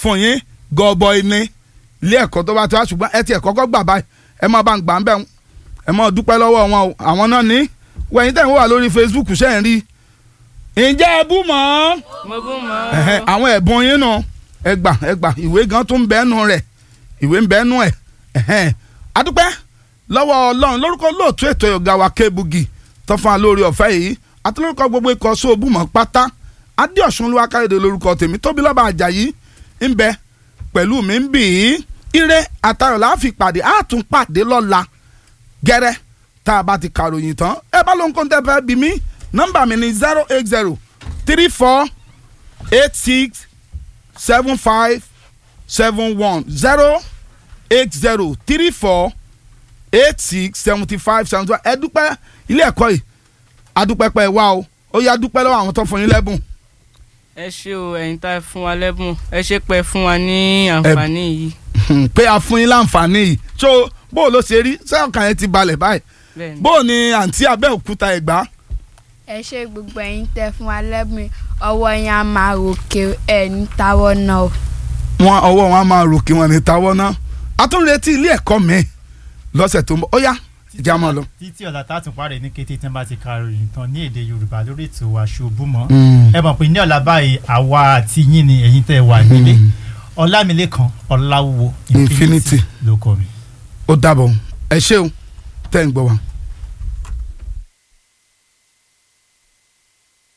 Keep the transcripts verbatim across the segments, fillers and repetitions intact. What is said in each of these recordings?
fún yín gọbọi ní ilé ẹ̀kọ́ tó bá ti wá ṣùgbọ́n ẹ ti ẹ̀kọ́ kọ́ gbà báyìí ẹ máa bá ń gbà ń bẹ̀ ẹ máa dúpẹ́ lọ́wọ́ wọn o àwọn náà ní wẹ̀yìn tẹ̀ ń wà lórí Facebook ṣe ń rí ǹjẹ́ ẹ bú mọ́ mo bú mọ́ àwọn ẹ̀bùn yín náà ẹ gbà ẹ gbà ìwé gan tó ń bẹ́ẹ̀nu rẹ̀ ìwé ń bẹ́ẹ̀nu ẹ̀ adúpẹ́ lọ́wọ́ Ọlọ́run lórúkọ lóòtú ètò ọ̀gá wa Kébugi tó fún wa lórí ọ̀fẹ́ yìí àti lórúkọ gbogbo ikọ̀ sóòbùmọ̀ pátá Adéọ̀sùn Olúwakáyọ̀dé lórúkọ tèmi Tóbilọ́ba Àjàyí ń bẹ pẹ̀lú mi ń bì í ire àtayọ̀ la fi pàdé á tún pàdé lọ́la gẹ́rẹ́ tá a bá ti kàròyìn tán ẹ bá ló ń kó ń tẹ́ fẹ́ bí mi nọ́mbà mi ni zero eight zero three four eight six seven five seven one zero eight zero three four eight six seventy five seventy one ẹ dúpẹ́ ilé ẹ̀kọ́ yìí adúpẹ́ pẹ́ wá o ó yá dúpẹ́ lọ́wọ́ àwọn tó fún yín lẹ́bùn. ẹ ṣé o ẹ̀yin tá ẹ fún wa lẹ́bùn ẹ ṣé pé fún wa ní àǹfààní yìí. pé a fún yín láǹfààní yìí tó bó o ló ṣe rí sẹ́wọ̀n yẹn ti balẹ̀ báyìí bó o ní àǹtí Abẹ́òkúta Ẹ̀gbá. ẹ ṣé gbogbo ẹ̀yin tẹ́ fún wa lẹ́bùn ọwọ́ yẹn á máa ròkè ẹ̀ ní táwọ́ náà. wọn ọwọ́ wọn á máa ròkè wọn ní táwọ́ náà a tún retí ilé ẹ̀kọ́ mi lọ́sẹ̀ tó ń bọ̀ ó yá ìjà máa lọ. títí ọ̀la tá a tún parẹ́ ní kété tí wọ́n bá ti ka ròyìn tán ní èdè Yorùbá lórí ètò Àṣòbùmọ̀ ẹ mọ̀ pé ní ọ̀la báyìí àwa àti yín ni ẹ̀yin tẹ́ wà nílé Ọlámilékan Ọláwúwo Infinity ló kọ mi. ó dàbọ̀ ẹ ṣeun tẹ́ ń gbọ́ wa.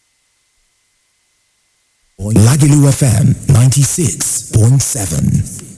Lagelu F M ninety-six point seven.